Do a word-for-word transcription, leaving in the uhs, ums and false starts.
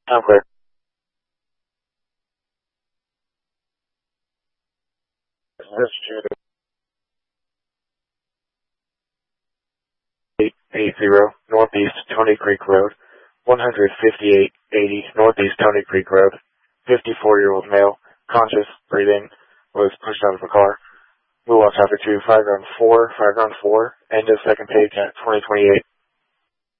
I'm clear. This is eight eight zero Northeast Tony Creek Road, one fifty-eight eighty Northeast Tony Creek Road. fifty-four-year-old male, conscious, breathing, was pushed out of a car. Blue Watch Traffic two, five ground four, five ground four, end of second page at twenty twenty-eight.